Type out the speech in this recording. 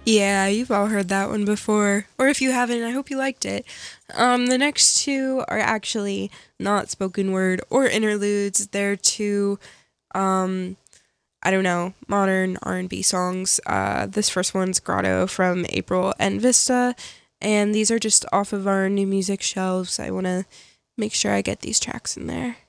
Yeah, you've all heard that one before. Or if you haven't, I hope you liked it. The next two are actually not spoken word or interludes. They're two, um, I don't know, modern R&B songs. This first one's Grotto from April and Vista, and these are just off of our new music shelves. I want to make sure I get these tracks in there.